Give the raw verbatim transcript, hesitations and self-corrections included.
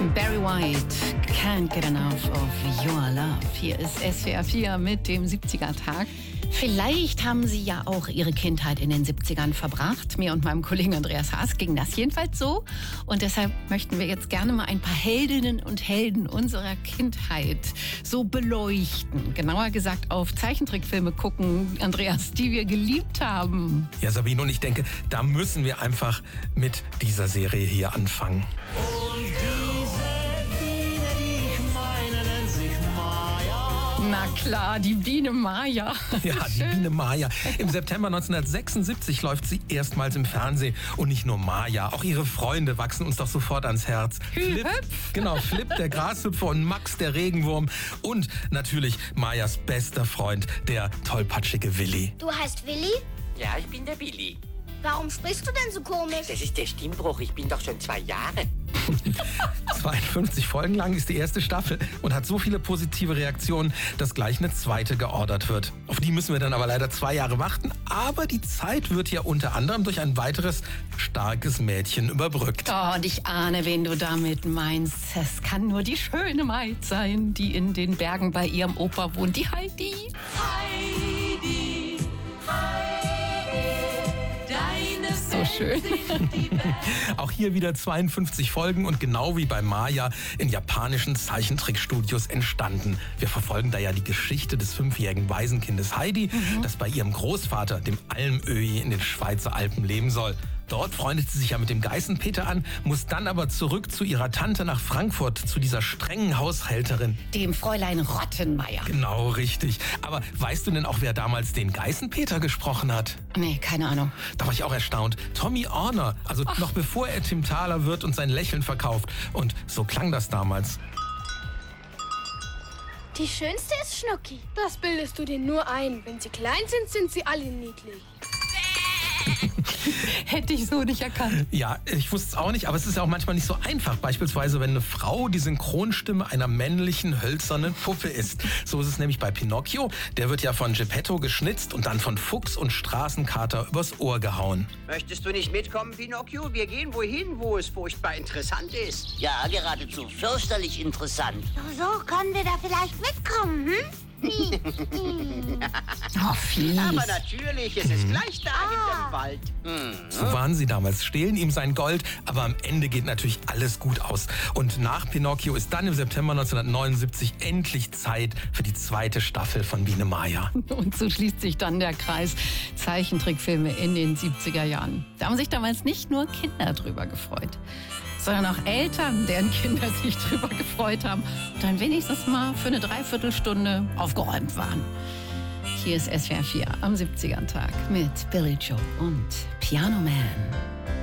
Barry White, Can't Get Enough of Your Love. Hier ist S W R vier mit dem siebziger-Tag. Vielleicht haben Sie ja auch Ihre Kindheit in den siebzigern verbracht. Mir und meinem Kollegen Andreas Haas ging das jedenfalls so. Und deshalb möchten wir jetzt gerne mal ein paar Heldinnen und Helden unserer Kindheit so beleuchten. Genauer gesagt auf Zeichentrickfilme gucken, Andreas, die wir geliebt haben. Ja, Sabine, und ich denke, da müssen wir einfach mit dieser Serie hier anfangen. Na klar, die Biene Maya. Ja, die Biene Maya. Im September neunzehnhundertsechsundsiebzig läuft sie erstmals im Fernsehen. Und nicht nur Maya, auch ihre Freunde wachsen uns doch sofort ans Herz. Flip, genau, Flip, der Grashüpfer, und Max, der Regenwurm. Und natürlich Mayas bester Freund, der tollpatschige Willi. Du heißt Willi? Ja, ich bin der Willi. Warum sprichst du denn so komisch? Das ist der Stimmbruch, ich bin doch schon zwei Jahre. zweiundfünfzig Folgen lang ist die erste Staffel und hat so viele positive Reaktionen, dass gleich eine zweite geordert wird. Auf die müssen wir dann aber leider zwei Jahre warten. Aber die Zeit wird ja unter anderem durch ein weiteres starkes Mädchen überbrückt. Oh, und ich ahne, wen du damit meinst. Es kann nur die schöne Maid sein, die in den Bergen bei ihrem Opa wohnt. Die Heidi. Heidi, Heidi, deine so schön. Auch hier wieder zweiundfünfzig Folgen und genau wie bei Maya in japanischen Zeichentrickstudios entstanden. Wir verfolgen da ja die Geschichte des fünfjährigen Waisenkindes Heidi, mhm. das bei ihrem Großvater, dem Almöhi, in den Schweizer Alpen leben soll. Dort freundet sie sich ja mit dem Geißenpeter an, muss dann aber zurück zu ihrer Tante nach Frankfurt, zu dieser strengen Haushälterin. Dem Fräulein Rottenmeier. Genau, richtig. Aber weißt du denn auch, wer damals den Geißenpeter gesprochen hat? Nee, keine Ahnung. Da war ich auch erstaunt. Tommy Orner, also Ach. noch bevor er Tim Thaler wird und sein Lächeln verkauft. Und so klang das damals. Die schönste ist Schnucki. Das bildest du dir nur ein. Wenn sie klein sind, sind sie alle niedlich. Hätte ich so nicht erkannt. Ja, ich wusste es auch nicht, aber es ist ja auch manchmal nicht so einfach. Beispielsweise, wenn eine Frau die Synchronstimme einer männlichen, hölzernen Puppe ist. So ist es nämlich bei Pinocchio. Der wird ja von Geppetto geschnitzt und dann von Fuchs und Straßenkater übers Ohr gehauen. Möchtest du nicht mitkommen, Pinocchio? Wir gehen wohin, wo es furchtbar interessant ist. Ja, geradezu fürchterlich interessant. So, so können wir da vielleicht mitkommen, hm? Oh, fies. Aber natürlich, es ist gleich da hinterm Wald. So waren sie damals, stehlen ihm sein Gold, aber am Ende geht natürlich alles gut aus. Und nach Pinocchio ist dann im September neunzehnhundertneunundsiebzig endlich Zeit für die zweite Staffel von Biene Maya. Und so schließt sich dann der Kreis. Zeichentrickfilme in den siebziger Jahren. Da haben sich damals nicht nur Kinder drüber gefreut, sondern auch Eltern, deren Kinder sich drüber gefreut haben und dann wenigstens mal für eine Dreiviertelstunde aufgeräumt waren. Hier ist S W R vier am siebziger-Tag mit Billy Joel und Piano Man.